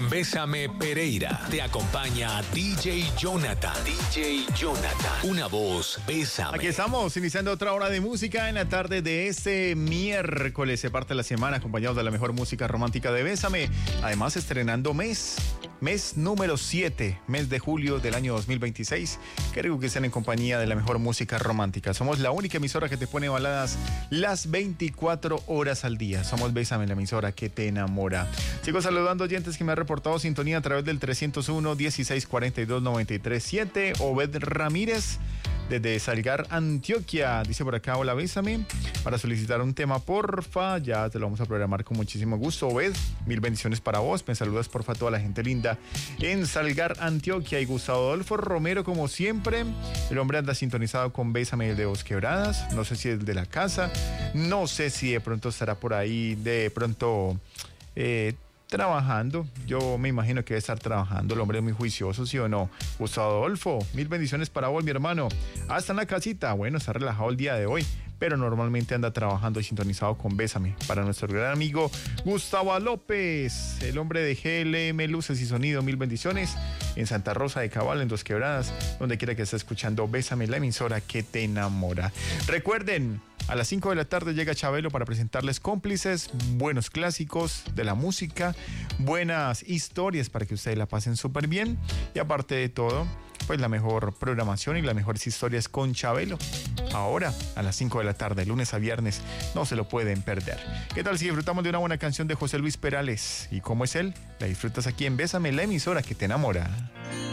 Bésame Pereira. Te acompaña DJ Jonathan. DJ Jonathan. Una voz, Bésame. Aquí estamos, iniciando otra hora de música en la tarde de este miércoles. Se parte la semana acompañados de la mejor música romántica de Bésame. Además, estrenando mes número 7, mes de julio del año 2026. Creo que estén en compañía de la mejor música romántica. Somos la única emisora que te pone baladas las 24 horas al día. Somos Bésame, la emisora que te enamora. Sigo saludando oyentes que me han reportado sintonía a través del 301-1642-937. Obed Ramírez, desde Salgar, Antioquia, dice por acá: hola, Bésame, para solicitar un tema, porfa. Ya te lo vamos a programar con muchísimo gusto, Obed. Mil bendiciones para vos. Me saludas, porfa, a toda la gente linda en Salgar, Antioquia. Y Gustavo Adolfo Romero, como siempre, el hombre anda sintonizado con Bésame de Dos Quebradas. No sé si es de la casa, no sé si de pronto estará por ahí, de pronto trabajando. Yo me imagino que debe estar trabajando. El hombre es muy juicioso, ¿sí o no? Gustavo Adolfo, mil bendiciones para vos, mi hermano. Hasta en la casita. Bueno, está relajado el día de hoy, pero normalmente anda trabajando y sintonizado con Bésame. Para nuestro gran amigo Gustavo López, el hombre de GLM Luces y Sonido, mil bendiciones. En Santa Rosa de Cabal, en Dos Quebradas, donde quiera que esté escuchando Bésame, la emisora que te enamora. Recuerden, a las 5 de la tarde llega Chabelo para presentarles Cómplices, buenos clásicos de la música, buenas historias para que ustedes la pasen súper bien. Y aparte de todo, pues la mejor programación y las mejores historias con Chabelo. Ahora, a las 5 de la tarde, lunes a viernes, no se lo pueden perder. ¿Qué tal si disfrutamos de una buena canción de José Luis Perales? ¿Y cómo es él? La disfrutas aquí en Bésame, la emisora que te enamora.